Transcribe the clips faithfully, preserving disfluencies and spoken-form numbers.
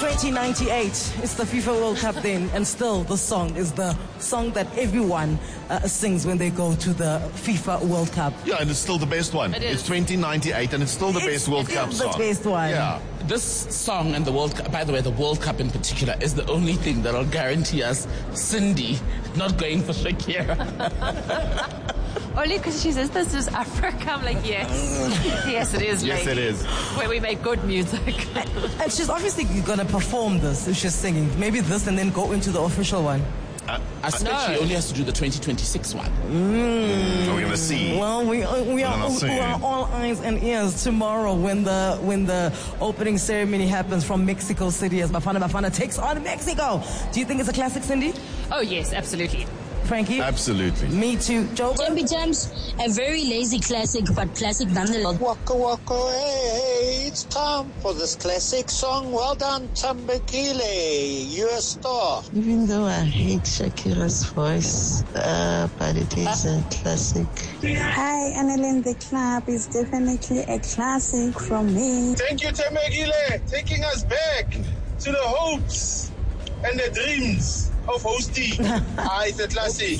twenty ninety-eight, it's the FIFA World Cup then, and still the song is the song that everyone uh, sings when they go to the FIFA World Cup. Yeah, and it's still the best one. It is. It's twenty ninety-eight, and it's still the It's best World Cup still song. the best one. Yeah. This song and the World Cup, by the way, the World Cup in particular, is the only thing that'll guarantee us Cindy not going for Shakira. Only because she says this is Africa. I'm like, yes. Yes, it is. Yes, maybe. it is. Where we make good music. And she's obviously going to perform this if she's singing. Maybe this and then go into the official one. I suspect No. she only has to do the twenty twenty-six one. Mm. We're going to see. Well, we uh, we are, gonna see. we are all eyes and ears tomorrow when the when the opening ceremony happens from Mexico City as Bafana Bafana takes on Mexico. Do you think it's a classic, Cindy? Oh, yes, absolutely. Frankie? Absolutely. Me too. Joe? Jumpy Jumps, a very lazy classic, but classic nonetheless. Waka waka, hey, it's time for this classic song. Well done, Tambakile. You're a star. Even though I hate Shakira's voice, uh, but it is a classic. Hi, Annalyn, the club is definitely a classic from me. Thank you, Temegile, taking us back to the hopes and the dreams of hosting. Ah, it's a classic.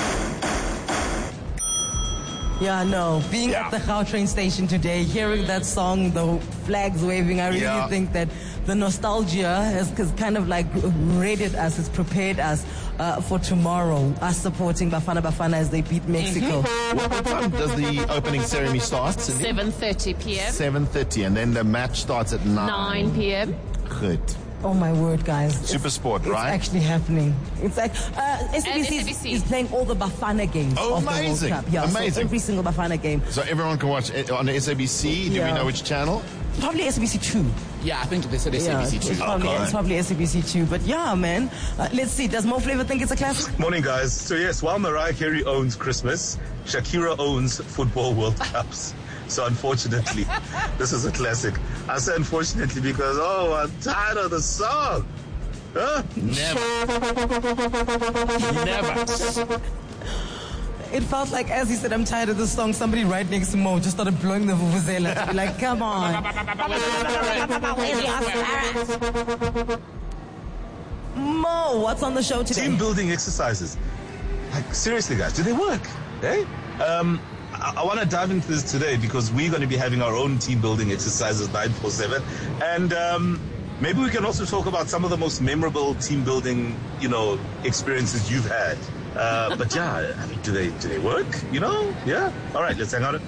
Yeah, no. Being Yeah. at the Gautrain station today, hearing that song, the flags waving, I really Yeah. think that the nostalgia has, has kind of like readied us, has prepared us uh, for tomorrow, us supporting Bafana Bafana as they beat Mexico. What, what time does the opening ceremony start, Cindy? seven thirty p.m. seven thirty, and then the match starts at nine. nine p.m. Good. Oh my word, guys. Super It's- sport, it's right? actually happening. It's like, uh, S A B C And S A B C. is, is playing all the Bafana games Oh, of the amazing. World Cup. Yeah, Amazing. So every single Bafana game. So everyone can watch it on the S A B C. Do we Yeah. know which channel? Probably S A B C two. Yeah, I think they said S A B C Yeah, too. it's probably, Okay. it's probably S A B C two. But yeah, man. Uh, let's see. Does Mo Flavor think it's a classic? Morning, guys. So yes, while Mariah Carey owns Christmas, Shakira owns football World Cups. So unfortunately, this is a classic. I say unfortunately because, oh, I'm tired of the song. Huh? Never. Never. It felt like, as he said, I'm tired of this song, somebody right next to Mo just started blowing the vuvuzela to be like, come on. Mo, what's on the show today? Team building exercises. Like, seriously, guys, do they work? Eh? Um, I, I want to dive into this today because we're going to be having our own team building exercises nine four seven. And um, maybe we can also talk about some of the most memorable team building, you know, experiences you've had. Uh, but yeah, I mean, do they do they work? You know? Yeah? All right, let's hang out.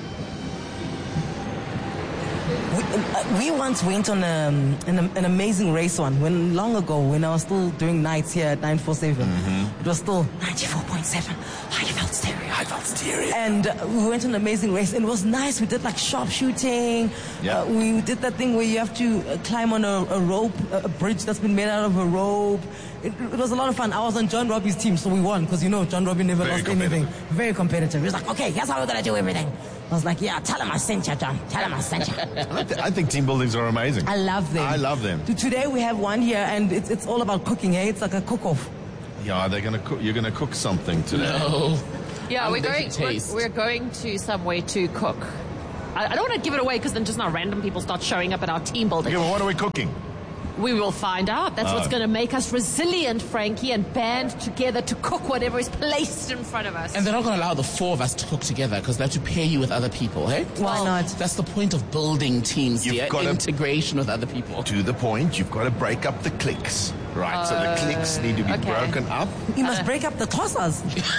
We, uh, we once went on um, an, an amazing race one when long ago when I was still doing nights here at nine four seven. Mm-hmm. It was still ninety-four point seven Highveld stereo. Highveld stereo. And uh, we went on an amazing race and it was nice. We did like sharpshooting. Yeah. Uh, we did that thing where you have to uh, climb on a, a rope, a, a bridge that's been made out of a rope. It, it was a lot of fun. I was on John Robbie's team, so we won because, you know, John Robbie never Very lost anything. Very competitive. He was like, okay, here's how we're going to do everything. I was like, yeah, tell him I sent you, John. Tell him I sent you. I, th- I think team buildings are amazing. I love them. I love them. To- Today we have one here, and it's it's all about cooking. Hey, it's like a cook-off. Yeah, they're gonna cook. You're gonna cook something today. No. Yeah, I'm we're there going. to We're, taste. we're going to somewhere to cook. I, I don't want to give it away because then just now random people start showing up at our team building. Okay, well, what are we cooking? We will find out. That's what's Oh. going to make us resilient, Frankie, and band together to cook whatever is placed in front of us. And they're not going to allow the four of us to cook together because they have to pair you with other people, hey? Why Well, not? That's the point of building teams, You've dear. gotta- Integration with other people. To the point, you've got to break up the cliques. Right, so the cliques need to be okay. broken up. You must break up the tossers.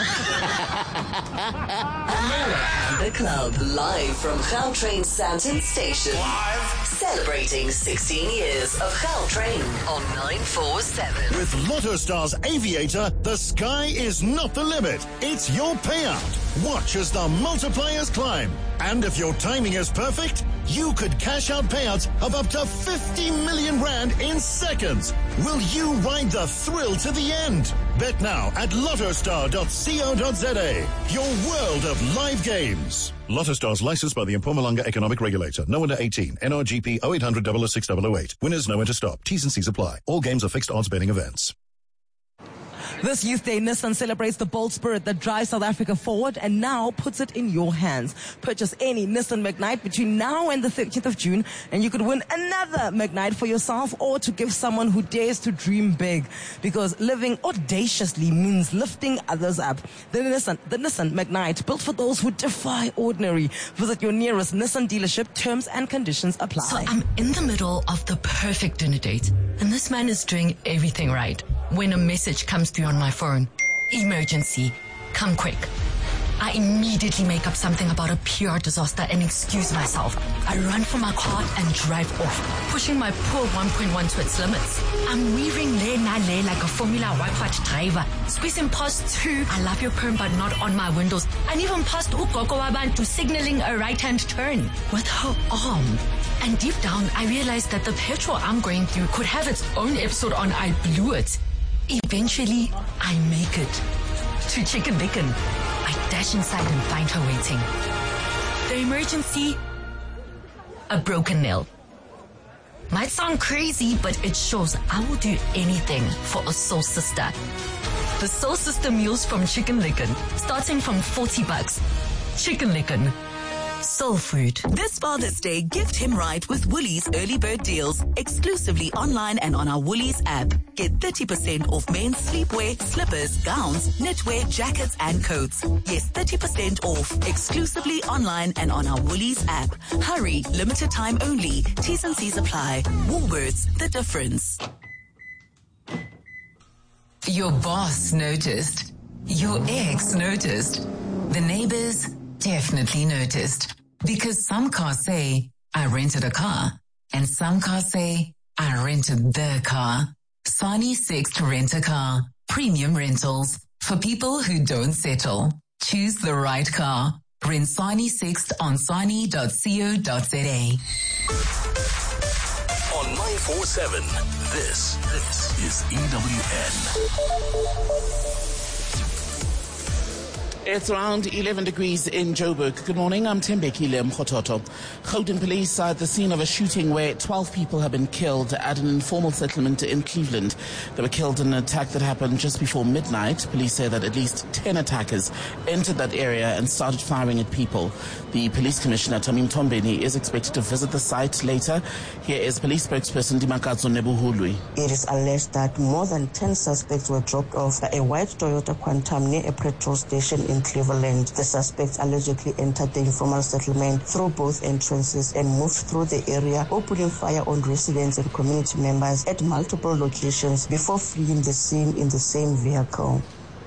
The club live from Gautrain Sandton Station. Live. Celebrating sixteen years of Gautrain on nine four seven. With LottoStar's Aviator, the sky is not the limit. It's your payout. Watch as the multipliers climb. And if your timing is perfect, you could cash out payouts of up to fifty million rand in seconds. Will you ride the thrill to the end? Bet now at lottostar dot co dot za. Your world of live games. LottoStar's licensed by the Mpumalanga Economic Regulator. No under eighteen. N R G P oh eight hundred oh oh six oh oh eight. Winners know when to stop. T's and C's apply. All games are fixed odds betting events. This Youth Day, Nissan celebrates the bold spirit that drives South Africa forward and now puts it in your hands. Purchase any Nissan Magnite between now and the thirtieth of June and you could win another Magnite for yourself or to give someone who dares to dream big. Because living audaciously means lifting others up. The Nissan, the Nissan Magnite, built for those who defy ordinary. Visit your nearest Nissan dealership. Terms and conditions apply. So I'm in the middle of the perfect dinner date and this man is doing everything right when a message comes through on my phone. Emergency. Come quick. I immediately make up something about a P R disaster and excuse myself. I run for my car and drive off, pushing my poor one point one to its limits. I'm weaving lay na lay like a Formula White driver, squeezing past two I love your perm but not on my windows, and even past Ukoko Wabantu signaling a right-hand turn with her arm. And deep down, I realized that the petrol I'm going through could have its own episode on I Blew It. Eventually, I make it to Chicken Licken. I dash inside and find her waiting. The emergency, a broken nail. Might sound crazy, but it shows I will do anything for a soul sister. The Soul Sister meals from Chicken Licken, starting from forty bucks. Chicken Licken. Soul food. This Father's Day, gift him right with Woolies early bird deals, exclusively online and on our Woolies app. Get thirty percent off men's sleepwear, slippers, gowns, knitwear, jackets and coats. Yes, thirty percent off, exclusively online and on our Woolies app. Hurry, limited time only. T's and C's apply. Woolworths, the difference. Your boss noticed. Your ex noticed. The neighbors definitely noticed. Because some cars say, I rented a car. And some cars say, I rented the car. Sani Sixt Rent a Car. Premium rentals. For people who don't settle. Choose the right car. Rent Sani Sixt on sani dot co dot za. On nine four seven, this, this is E W N. It's around eleven degrees in Joburg. Good morning, I'm Tembekile Mkhototo. Gauteng police are at the scene of a shooting where twelve people have been killed at an informal settlement in Cleveland. They were killed in an attack that happened just before midnight. Police say that at least ten attackers entered that area and started firing at people. The police commissioner, Tamim Tombeni, is expected to visit the site later. Here is police spokesperson Dimakatso Nebuhului. It is alleged that more than ten suspects were dropped off a white Toyota Quantum near a petrol station in Cleveland. The suspects allegedly entered the informal settlement through both entrances and moved through the area, opening fire on residents and community members at multiple locations before fleeing the scene in the same vehicle.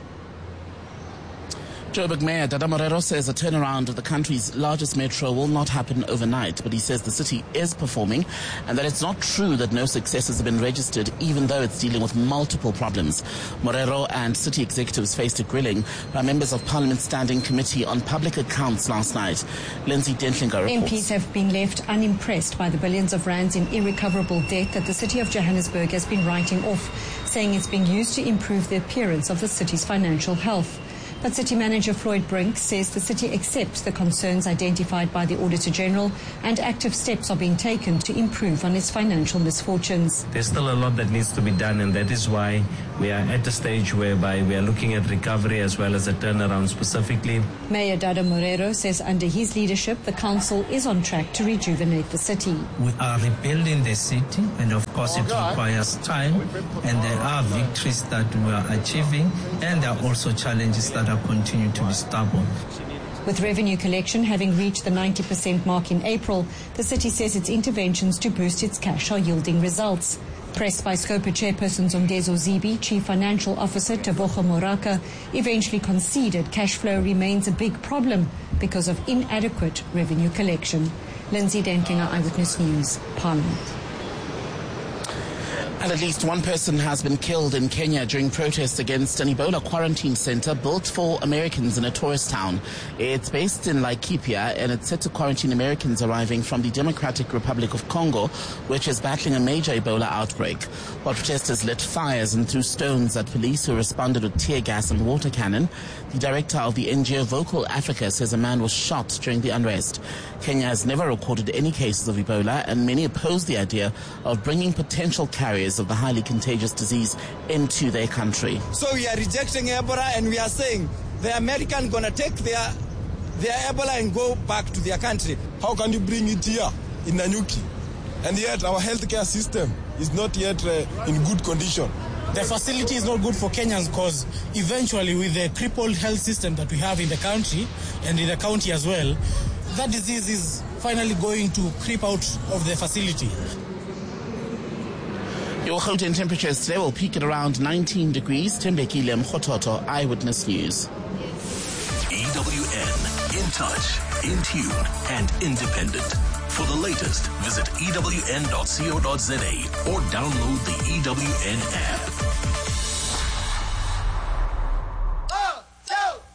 Joburg Mayor Dada Morero says a turnaround of the country's largest metro will not happen overnight, but he says the city is performing and that it's not true that no successes have been registered, even though it's dealing with multiple problems. Morero and city executives faced a grilling by members of Parliament's Standing Committee on Public Accounts last night. Lindsay Dentlinger reports. M Ps have been left unimpressed by the billions of rands in irrecoverable debt that the city of Johannesburg has been writing off, saying it's being used to improve the appearance of the city's financial health. But City Manager Floyd Brink says the city accepts the concerns identified by the Auditor General and active steps are being taken to improve on its financial misfortunes. There's still a lot that needs to be done, and that is why we are at a stage whereby we are looking at recovery as well as a turnaround specifically. Mayor Dada Morero says under his leadership, the council is on track to rejuvenate the city. We are rebuilding the city, and of course it requires time, and there are victories that we are achieving, and there are also challenges that are continuing to be stubborn. With revenue collection having reached the ninety percent mark in April, the city says its interventions to boost its cash are yielding results. Pressed by Scopa chairperson Zondezo Zibi, Chief Financial Officer Tebogo Moraka eventually conceded cash flow remains a big problem because of inadequate revenue collection. Lindsay Dentlinger, Eyewitness News, Parliament. And at least one person has been killed in Kenya during protests against an Ebola quarantine center built for Americans in a tourist town. It's based in Laikipia and it's set to quarantine Americans arriving from the Democratic Republic of Congo, which is battling a major Ebola outbreak. While protesters lit fires and threw stones at police who responded with tear gas and water cannon, the director of the N G O Vocal Africa says a man was shot during the unrest. Kenya has never recorded any cases of Ebola and many oppose the idea of bringing potential carriers carriers of the highly contagious disease into their country. So we are rejecting Ebola, and we are saying the American going to take their, their Ebola and go back to their country. How can you bring it here in Nanyuki? And yet our healthcare system is not yet uh, in good condition. The facility is not good for Kenyans because eventually with the crippled health system that we have in the country and in the county as well, that disease is finally going to creep out of the facility. Your Gauteng temperatures today will peak at around nineteen degrees. Tembekile Mkhototo, Eyewitness News. E W N, in touch, in tune, and independent. For the latest, visit E W N dot co dot za or download the E W N app.